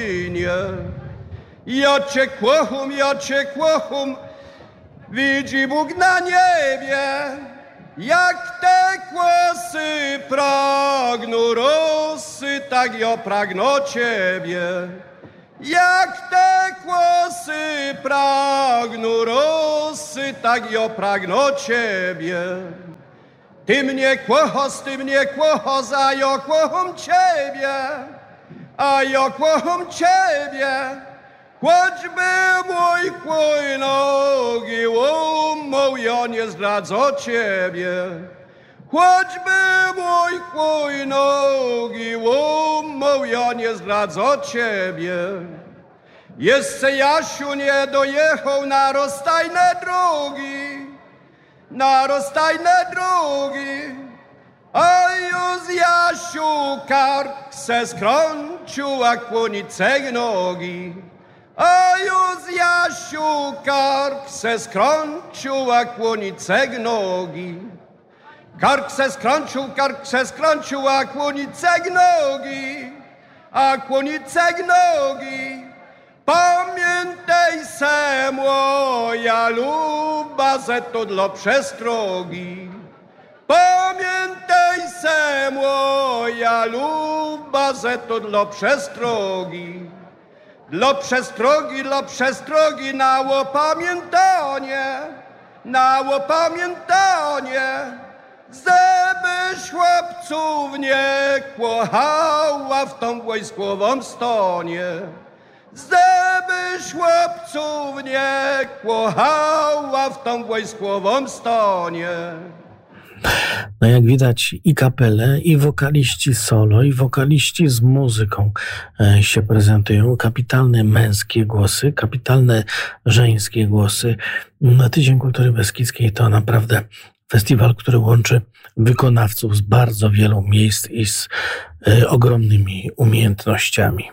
godzinie. Ja cię kocham, widzi Bóg na niebie, jak te kłosy pragną rosy, tak ja pragnę ciebie. Jak te kłosy pragną rosy, tak ja pragnę ciebie. Ty mnie kochasz, a ja kocham ciebie, a ja kocham ciebie. Choćby mój kłoj nogi łomał, ja nie zdradzę ciebie. Choćby mój kłoj nogi łomał, ja nie zdradzę ciebie. Jeszcze Jasiu nie dojechał na rozstajne drogi, a już Jasiu kark se skrącił, a kłonicek nogi. A już Jasiu kark se skrącił, a kłonicek nogi. Kark se skrącił, a kłonicek nogi. A kłonicek nogi. Pamiętaj se, moja luba, że to dla przestrogi. Pamiętaj se, moja luba, że to dla przestrogi. Dla przestrogi na łopamiętanie, żebyś chłopców nie kochała w tą wojskową stonie. Żebyś chłopców nie kochała w tą wojskową stonie. No jak widać i kapele, i wokaliści solo, i wokaliści z muzyką się prezentują. Kapitalne męskie głosy, kapitalne żeńskie głosy. Na Tydzień Kultury Beskidzkiej to naprawdę festiwal, który łączy wykonawców z bardzo wielu miejsc i z ogromnymi umiejętnościami.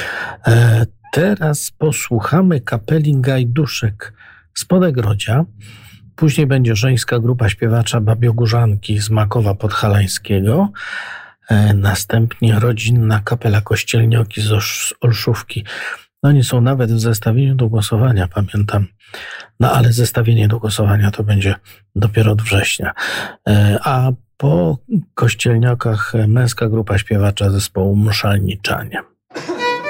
Teraz posłuchamy kapeli Gajduszek z Podegrodzia. Później będzie żeńska grupa śpiewacza Babiogórzanki z Makowa Podhalańskiego. Następnie rodzinna kapela Kościelnioki z Olszówki. Oni są nawet w zestawieniu do głosowania, pamiętam. No ale zestawienie do głosowania to będzie dopiero od września. A po Kościelniokach męska grupa śpiewacza zespołu Mszalniczanie.